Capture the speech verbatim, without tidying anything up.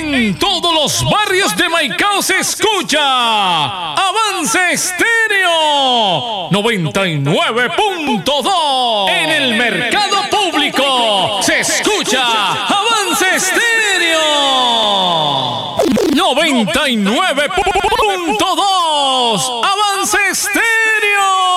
En todos los barrios de Maicao se escucha Avance Estéreo noventa y nueve punto dos. En el mercado público se escucha Avance Estéreo noventa y nueve punto dos. Avance Estéreo.